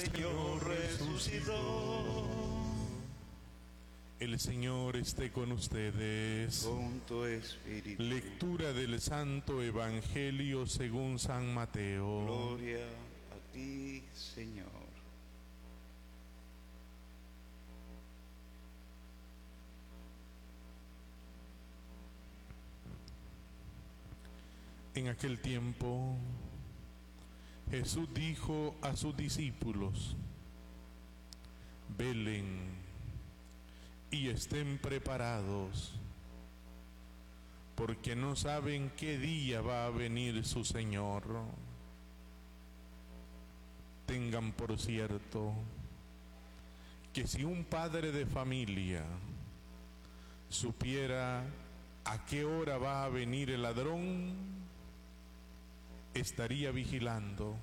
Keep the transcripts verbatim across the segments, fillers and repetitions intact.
Señor resucitó. El Señor esté con ustedes. Con tu espíritu. Lectura del Santo Evangelio según San Mateo. Gloria a ti, Señor. En aquel tiempo, Jesús dijo a sus discípulos: velen y estén preparados, porque no saben qué día va a venir su Señor. Tengan por cierto que si un padre de familia supiera a qué hora va a venir el ladrón, estaría vigilando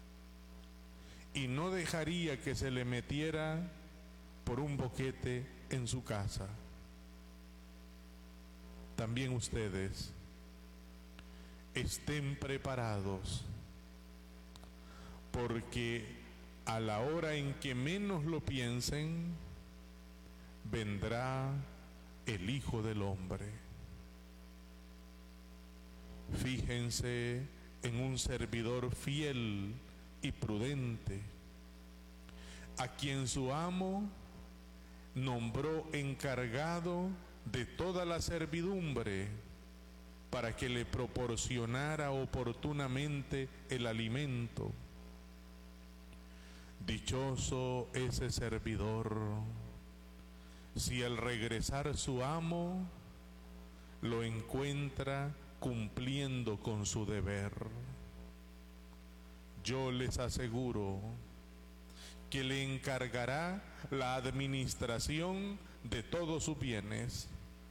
y no dejaría que se le metiera por un boquete en su casa. También ustedes estén preparados, porque a la hora en que menos lo piensen, vendrá el Hijo del Hombre. Fíjense en un servidor fiel y prudente, a quien su amo nombró encargado de toda la servidumbre para que le proporcionara oportunamente el alimento. Dichoso ese servidor, si al regresar su amo lo encuentra cumpliendo con su deber. Yo les aseguro que le encargará la administración de todos sus bienes.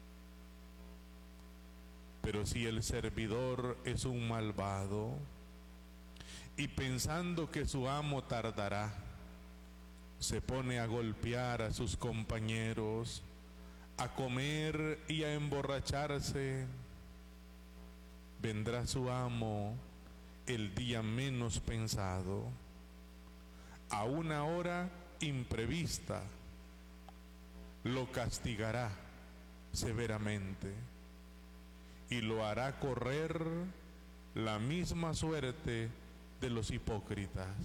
Pero si el servidor es un malvado y pensando que su amo tardará, se pone a golpear a sus compañeros, a comer y a emborracharse, vendrá su amo el día menos pensado, a una hora imprevista, lo castigará severamente y lo hará correr la misma suerte de los hipócritas.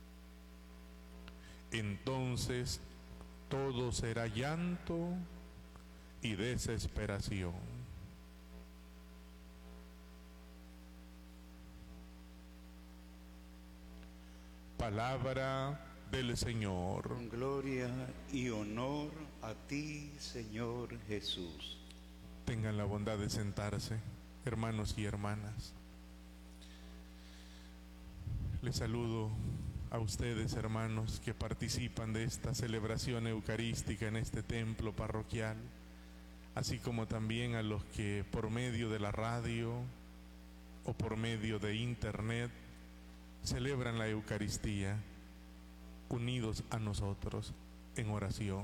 Entonces todo será llanto y desesperación. Palabra del Señor. Gloria y honor a ti, Señor Jesús. Tengan la bondad de sentarse, hermanos y hermanas. Les saludo a ustedes, hermanos, que participan de esta celebración eucarística en este templo parroquial, así como también a los que por medio de la radio o por medio de internet celebran la Eucaristía unidos a nosotros en oración.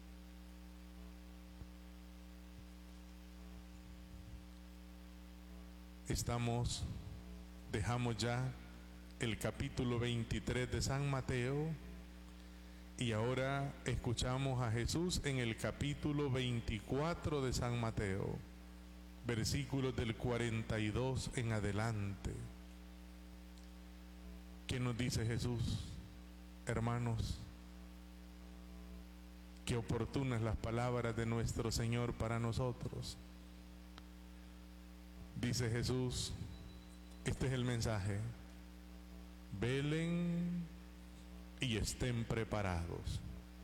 Estamos, dejamos ya el capítulo veintitrés de San Mateo y ahora escuchamos a Jesús en el capítulo veinticuatro de San Mateo, versículos del cuarenta y dos en adelante. ¿Qué nos dice Jesús, hermanos? Qué oportunas las palabras de nuestro Señor para nosotros. Dice Jesús, este es el mensaje: velen y estén preparados.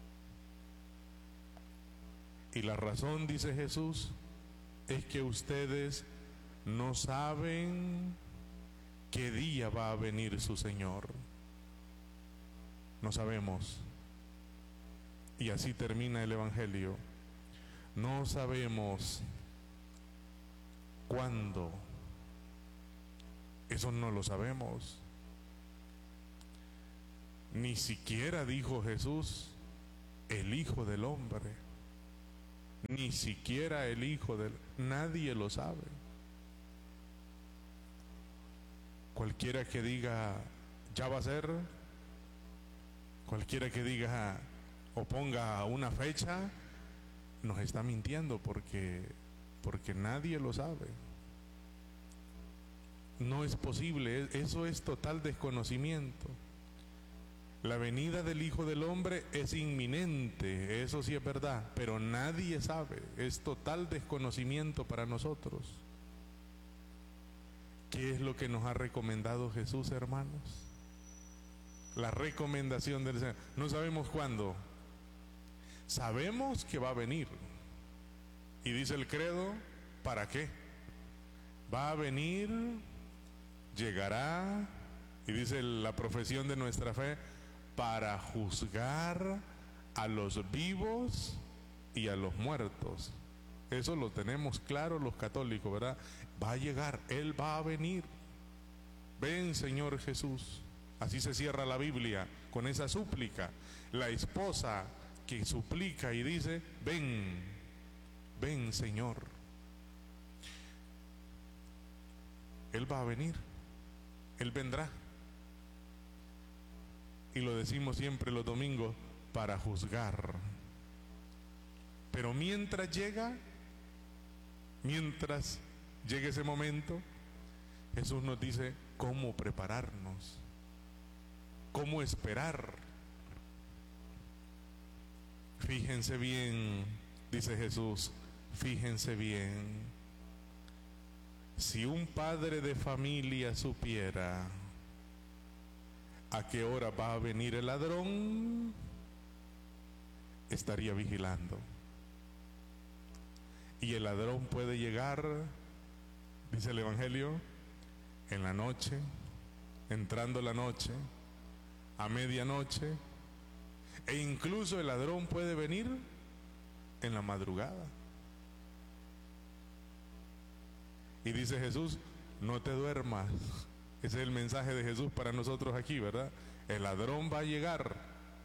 Y la razón, dice Jesús, es que ustedes no saben qué día va a venir su Señor. No sabemos. Y así termina el Evangelio. No sabemos cuándo. Eso no lo sabemos. Ni siquiera dijo Jesús el Hijo del Hombre. Ni siquiera el Hijo del... Nadie lo sabe. Cualquiera que diga ya va a ser, Cualquiera que diga o ponga una fecha, nos está mintiendo porque, porque nadie lo sabe. No es posible, eso es total desconocimiento. La venida del Hijo del Hombre es inminente, eso sí es verdad, pero nadie sabe, es total desconocimiento para nosotros. ¿Qué es lo que nos ha recomendado Jesús, hermanos? La recomendación del Señor. No sabemos cuándo, sabemos que va a venir. Y dice el credo, ¿para qué? Va a venir, llegará, y dice la profesión de nuestra fe, para juzgar a los vivos y a los muertos. Eso lo tenemos claro los católicos, ¿verdad? Va a llegar, Él va a venir. Ven, Señor Jesús. Así se cierra la Biblia, con esa súplica. La esposa que suplica y dice, ven, ven, Señor. Él va a venir, Él vendrá. Y lo decimos siempre los domingos, para juzgar. Pero mientras llega, mientras llegue ese momento, Jesús nos dice cómo prepararnos, cómo esperar. Fíjense bien, dice Jesús, fíjense bien. Si un padre de familia supiera a qué hora va a venir el ladrón, estaría vigilando. Y el ladrón puede llegar, dice el Evangelio, en la noche, entrando la noche, a medianoche, e incluso el ladrón puede venir en la madrugada. Y dice Jesús, no te duermas. Ese es el mensaje de Jesús para nosotros aquí, ¿verdad? El ladrón va a llegar.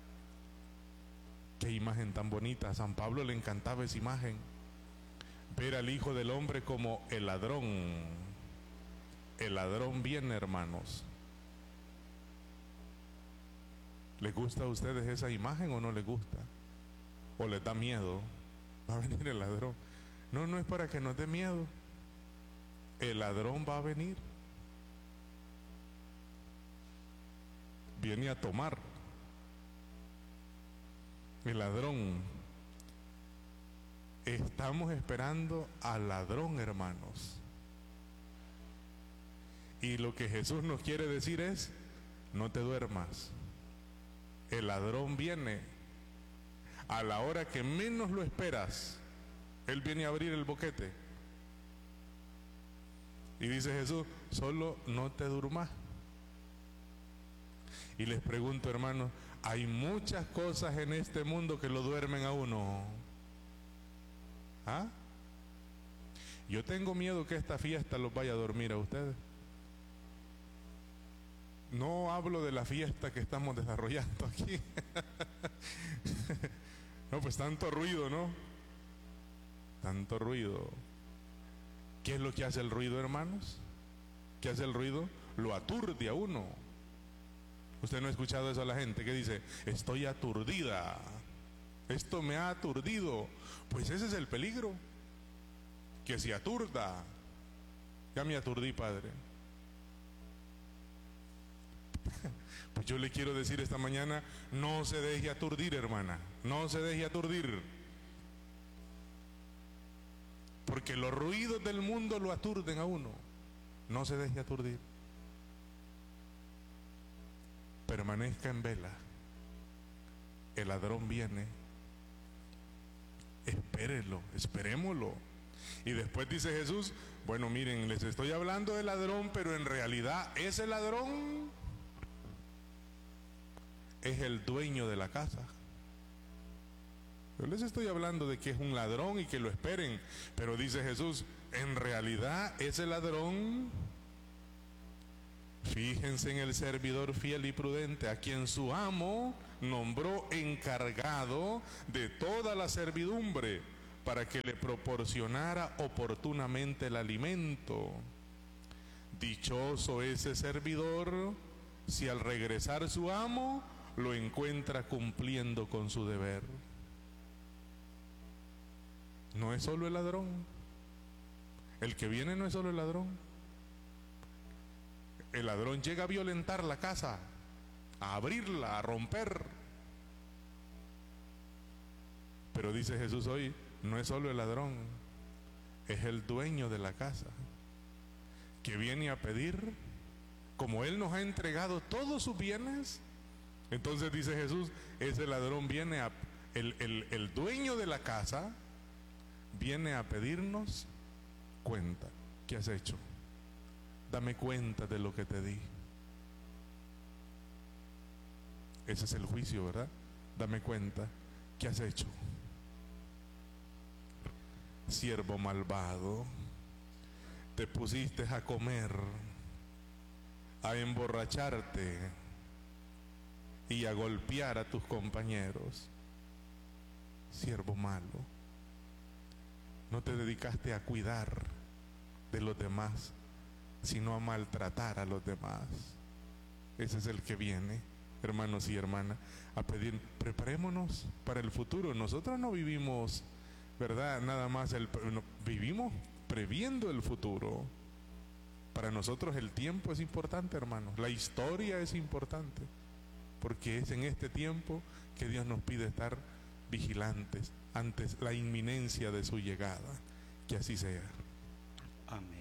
Qué imagen tan bonita. A San Pablo le encantaba esa imagen. Ver al Hijo del Hombre como el ladrón. El ladrón viene, hermanos. ¿Les gusta a ustedes esa imagen o no les gusta? ¿O les da miedo? Va a venir el ladrón. No, no es para que nos dé miedo. El ladrón va a venir. Viene a tomar. El ladrón. Estamos esperando al ladrón, hermanos. Y lo que Jesús nos quiere decir es, no te duermas. El ladrón viene a la hora que menos lo esperas. Él viene a abrir el boquete. Y dice Jesús, solo no te durmas. Y les pregunto, hermanos, hay muchas cosas en este mundo que lo duermen a uno. ¿Ah? Yo tengo miedo que esta fiesta los vaya a dormir a ustedes. No hablo de la fiesta que estamos desarrollando aquí. No, pues tanto ruido, ¿no? Tanto ruido. ¿Qué es lo que hace el ruido, hermanos? ¿Qué hace el ruido? Lo aturde a uno. Usted no ha escuchado eso a la gente que dice, estoy aturdida, esto me ha aturdido. Pues ese es el peligro, que se aturda. Ya me aturdí, padre. Pues yo le quiero decir esta mañana, no se deje aturdir, hermana, no se deje aturdir. Porque los ruidos del mundo lo aturden a uno. No se deje aturdir. Permanezca en vela. El ladrón viene. Espérelo, esperémoslo. Y después dice Jesús, bueno, miren, les estoy hablando del ladrón, pero en realidad ese ladrón es el dueño de la casa. Yo les estoy hablando de que es un ladrón y que lo esperen, pero dice Jesús, en realidad ese ladrón, fíjense en el servidor fiel y prudente, a quien su amo nombró encargado de toda la servidumbre para que le proporcionara oportunamente el alimento. Dichoso ese servidor si al regresar su amo lo encuentra cumpliendo con su deber. No es solo el ladrón. El que viene no es solo el ladrón. El ladrón llega a violentar la casa, a abrirla, a romper. Pero dice Jesús hoy, no es solo el ladrón, es el dueño de la casa, que viene a pedir, como Él nos ha entregado todos sus bienes. Entonces dice Jesús, ese ladrón viene a, el, el, el dueño de la casa, viene a pedirnos cuenta. ¿Qué has hecho? Dame cuenta de lo que te di. Ese es el juicio, ¿verdad? Dame cuenta. ¿Qué has hecho? Siervo malvado, te pusiste a comer, a emborracharte y a golpear a tus compañeros. Siervo malo, no te dedicaste a cuidar de los demás, sino a maltratar a los demás. Ese es el que viene, hermanos y hermanas, a pedir, preparémonos para el futuro. Nosotros no vivimos, ¿verdad? Nada más, el, no, vivimos previendo el futuro. Para nosotros el tiempo es importante, hermanos. La historia es importante, porque es en este tiempo que Dios nos pide estar vigilantes ante la inminencia de su llegada. Que así sea. Amén.